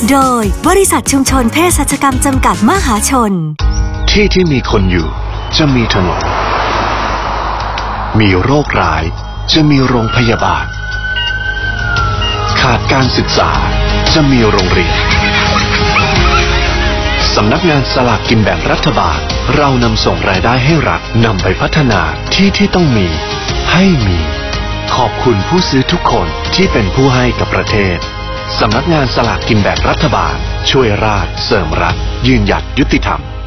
โดยบริษัทชุมชนเภสัชกรรมจำกัดมหาชนที่มีคนอยู่จะมีถนนมีโรคร้ายจะมีโรงพยาบาลขาดการศึกษาจะมีโรงเรียนสำนักงานสลากกินแบ่งรัฐบาลเรานำส่งรายได้ให้รัฐนำไปพัฒนาที่ต้องมีให้มีขอบคุณผู้ซื้อทุกคนที่เป็นผู้ให้กับประเทศสำนักงานสลากกินแบ่งรัฐบาลช่วยราษฎร์เสริมรัฐยืนหยัดยุติธรรม